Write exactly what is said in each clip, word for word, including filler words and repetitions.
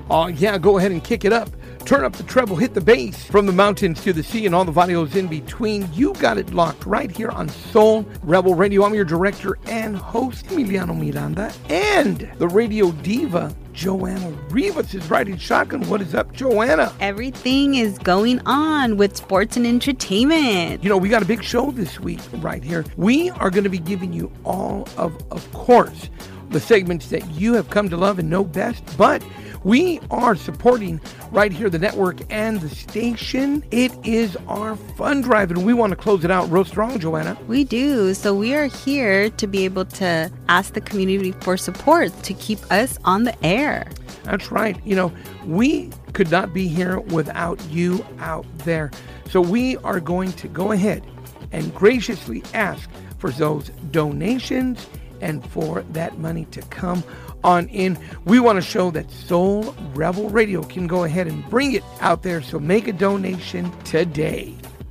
Oh, yeah, go ahead and kick it up. Turn up the treble, hit the bass. From the mountains to the sea and all the varios in between, you got it locked right here on Soul Rebel Radio. I'm your director and host, Emiliano Miranda, and the radio diva, Joanna Rivas, is riding shotgun. What is up, Joanna? Everything is going on with sports and entertainment. You know, we got a big show this week right here. We are going to be giving you all of, of course, the segments that you have come to love and know best, but we are supporting right here the network and the station. It is our fund drive, and we want to close it out real strong, Joanna. We do. So we are here to be able to ask the community for support to keep us on the air. That's right. You know, we could not be here without you out there. So we are going to go ahead and graciously ask for those donations and for that money to come on in. We want to show that Soul Rebel Radio can go ahead and bring it out there. So make a donation today.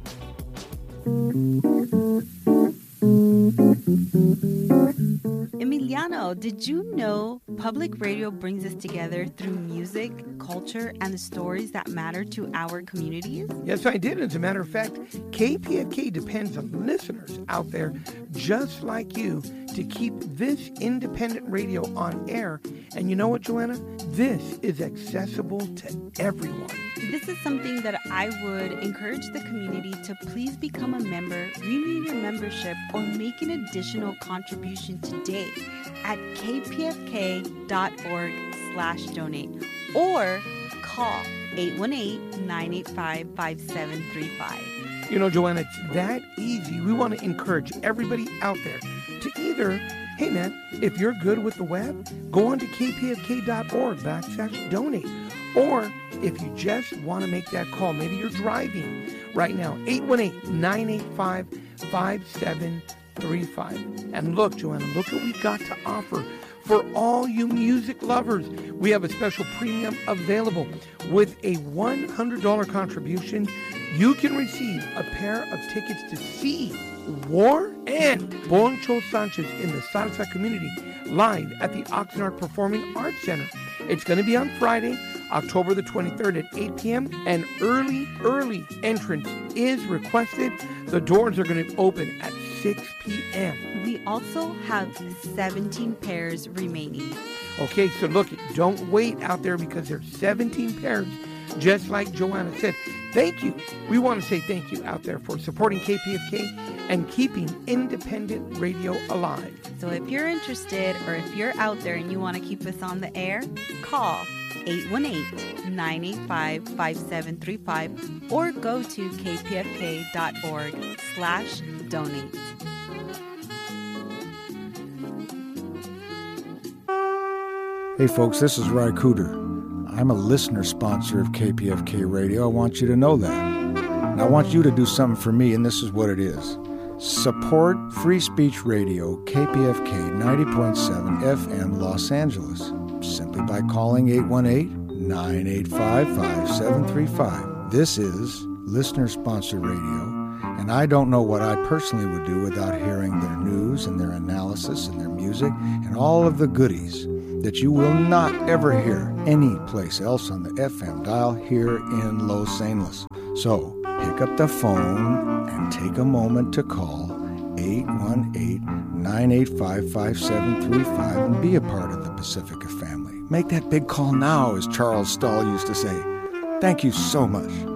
Emiliano, did you know public radio brings us together through music, culture, and the stories that matter to our communities? Yes, I did. As a matter of fact, K P F K depends on listeners out there just like you to keep this independent radio on air. And you know what, Joanna? This is accessible to everyone. This is something that I would encourage the community to please become a member, renew your membership, or make an additional contribution today at kpfk.org slash donate or call eight one eight, nine eight five, five seven three five. You know, Joanna, it's that easy. We want to encourage everybody out there to either, hey man, if you're good with the web, go on to kpfk.org backslash donate. Or if you just want to make that call, maybe you're driving right now, eight one eight, nine eight five, five seven three five. And look, Joanna, look what we got to offer. For all you music lovers, we have a special premium available. With a one hundred dollars contribution, you can receive a pair of tickets to see War and Poncho Sanchez in the salsa community live at the Oxnard Performing Arts Center. It's going to be on Friday, October the twenty-third at eight p.m. and early, early entrance is requested. The doors are going to open at six p.m. We also have seventeen pairs remaining. Okay, so look, don't wait out there because there's seventeen pairs, just like Joanna said. Thank you. We want to say thank you out there for supporting K P F K and keeping independent radio alive. So if you're interested or if you're out there and you want to keep us on the air, call eight one eight, nine eight five, five seven three five or go to kpfk.org slash donate. Hey folks, this is Ry Cooter. I'm a listener sponsor of K P F K Radio. I want you to know that. And I want you to do something for me, and this is what it is. Support Free Speech Radio, K P F K ninety point seven F M Los Angeles, simply by calling eight one eight, nine eight five, five seven three five. This is listener-sponsored radio, and I don't know what I personally would do without hearing their news and their analysis and their music and all of the goodies that you will not ever hear any place else on the F M dial here in Los Angeles. So pick up the phone and take a moment to call eight one eight, nine eight five, five seven three five and be a part of the Pacifica family. Make that big call now, as Charles Stahl used to say. Thank you so much.